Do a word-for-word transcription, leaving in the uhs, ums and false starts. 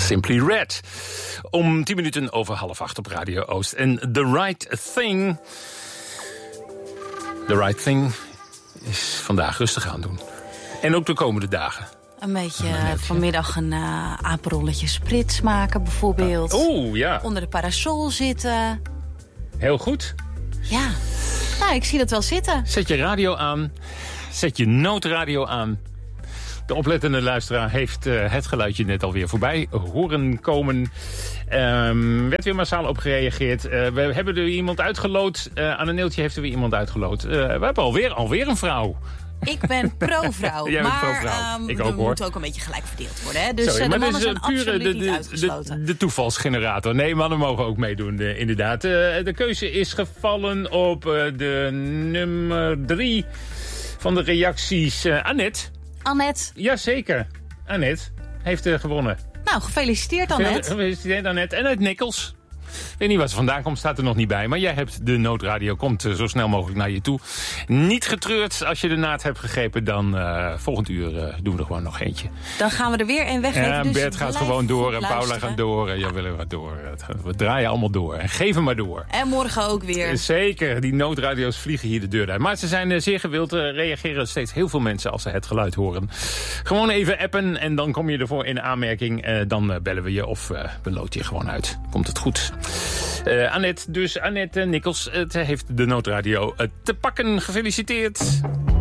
Simply Red. Om tien minuten over half acht op Radio Oost. En The Right Thing... The Right Thing is vandaag rustig aan doen. En ook de komende dagen. Een beetje uh, vanmiddag een uh, aperolletje sprits maken bijvoorbeeld. Oeh, ja. Onder de parasol zitten. Heel goed. Ja. Nou, ik zie dat wel zitten. Zet je radio aan. Zet je noodradio aan. De oplettende luisteraar heeft uh, het geluidje net alweer voorbij horen komen. Um, werd weer massaal op gereageerd. Uh, we hebben er iemand uitgeloot. Uh, aan een neeltje heeft er weer iemand uitgeloot. Uh, we hebben alweer, alweer een vrouw. Ik ben pro-vrouw. Jij maar bent pro-vrouw. Um, Ik ook, er hoor. moet ook een beetje gelijk verdeeld worden. Hè? Dus Sorry, uh, de mannen is, zijn uh, absoluut pure, de, niet de, uitgesloten. De, de toevalsgenerator. Nee, mannen mogen ook meedoen, uh, inderdaad. Uh, de keuze is gevallen op uh, de nummer drie van de reacties. Uh, Annette. Annette. Jazeker. Annette heeft uh, gewonnen. Nou, gefeliciteerd Annette. Gefeliciteerd Annette. En uit Nikkels. Ik weet niet waar ze vandaan komt, staat er nog niet bij. Maar jij hebt de noodradio, komt uh, zo snel mogelijk naar je toe. Niet getreurd, als je de naad hebt gegrepen, dan uh, volgend uur uh, doen we er gewoon nog eentje. Dan gaan we er weer een weggeven. Ja, dus Bert gaat gewoon door en Paula gaat door. En jij willen wat door. We draaien allemaal door. En geef hem maar door. En morgen ook weer. Zeker, die noodradio's vliegen hier de deur uit. Maar ze zijn uh, zeer gewild. Uh, reageren steeds heel veel mensen als ze het geluid horen. Gewoon even appen en dan kom je ervoor in aanmerking. Uh, dan uh, bellen we je of uh, we loten je gewoon uit. Komt het goed. Uh, Annette, dus Annette Nikkels, het heeft de noodradio uh, te pakken. Gefeliciteerd.